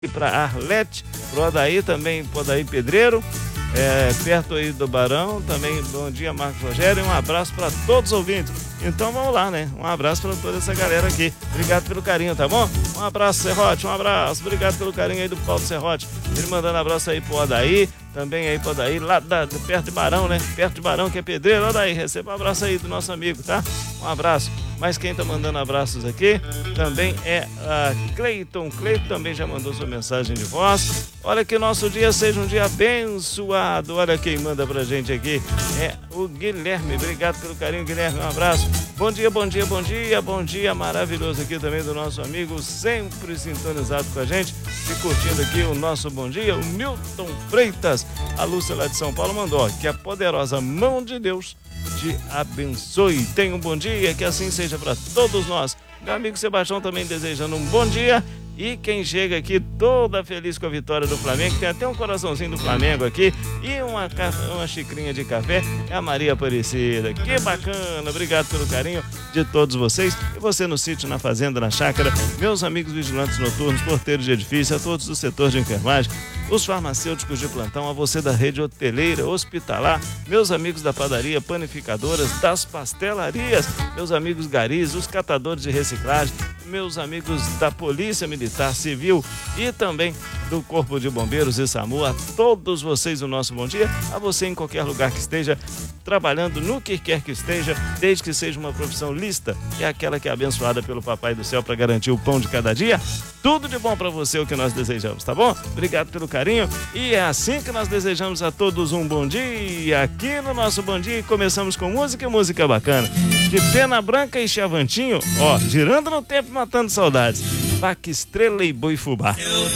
para Arlete, pro Odaí também, pro Odaí Pedreiro, perto aí do Barão, também bom dia Marcos Rogério, e um abraço para todos os ouvintes. Então vamos lá, né? Um abraço para toda essa galera aqui. Obrigado pelo carinho, tá bom? Um abraço, Serrote, um abraço. Obrigado pelo carinho aí do Paulo Serrote. Ele mandando abraço aí pro Odaí, também aí pro Odaí, lá perto de Barão, né? Perto de Barão, que é pedreiro. Odaí, receba um abraço aí do nosso amigo, tá? Um abraço. Mas quem tá mandando abraços aqui também é a Cleiton. Cleiton também já mandou sua mensagem de voz. Olha, que nosso dia seja um dia abençoado. Olha quem manda pra gente aqui é o Guilherme. Obrigado pelo carinho, Guilherme. Um abraço. Bom dia, bom dia, bom dia. Bom dia maravilhoso aqui também do nosso amigo, sempre sintonizado com a gente e curtindo aqui o nosso bom dia, o Milton Freitas. A Lúcia lá de São Paulo mandou que a poderosa mão de Deus te abençoe. Tenha um bom dia, que assim seja para todos nós. Meu amigo Sebastião também desejando um bom dia. E quem chega aqui toda feliz com a vitória do Flamengo, tem até um coraçãozinho do Flamengo aqui e uma xicrinha de café, é a Maria Aparecida. Que bacana, obrigado pelo carinho de todos vocês. E você no sítio, na fazenda, na chácara, meus amigos vigilantes noturnos, porteiros de edifício, a todos do setor de enfermagem, os farmacêuticos de plantão, a você da rede hoteleira, hospitalar, meus amigos da padaria, panificadoras, das pastelarias, meus amigos garis, os catadores de reciclagem, meus amigos da Polícia Militar Civil e também do Corpo de Bombeiros e SAMU, a todos vocês o nosso bom dia, a você em qualquer lugar que esteja, trabalhando no que quer que esteja, desde que seja uma profissão lícita, que é aquela que é abençoada pelo Papai do Céu para garantir o pão de cada dia. Tudo de bom para você, o que nós desejamos, tá bom? Obrigado pelo carinho e é assim que nós desejamos a todos um bom dia aqui no nosso Bom Dia. E começamos com música e música bacana de Pena Branca e Chavantinho, ó, girando no tempo, matando saudades. Vaca, Estrela e Boi Fubá.